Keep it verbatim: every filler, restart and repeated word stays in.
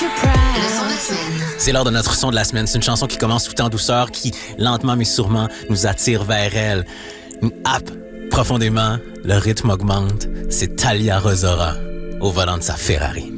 C'est l'heure de notre son de la semaine. C'est une chanson qui commence tout en douceur, qui, lentement mais sûrement, nous attire vers elle, nous happe profondément. Le rythme augmente. C'est Talia Rosora au volant de sa Ferrari.